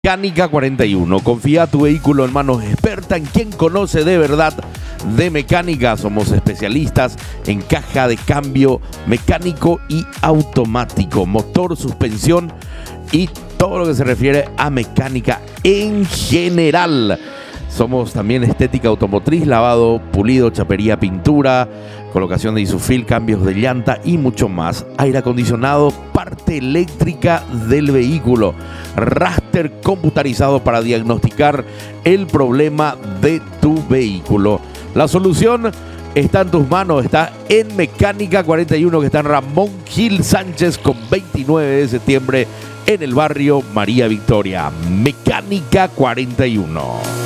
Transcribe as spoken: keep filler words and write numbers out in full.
Mecánica cuarenta y uno, confía tu vehículo en manos expertas, en quien conoce de verdad de mecánica. Somos especialistas en caja de cambio mecánico y automático, motor, suspensión y todo lo que se refiere a mecánica en general. Somos también estética automotriz, lavado, pulido, chapería, pintura, colocación de isofil, cambios de llanta y mucho más. Aire acondicionado, parte eléctrica del vehículo, raster computarizado para diagnosticar el problema de tu vehículo. La solución está en tus manos, está en Mecánica cuarenta y uno, que está en Ramón Gil Sánchez con veintinueve de septiembre en el barrio María Victoria. Mecánica cuarenta y uno.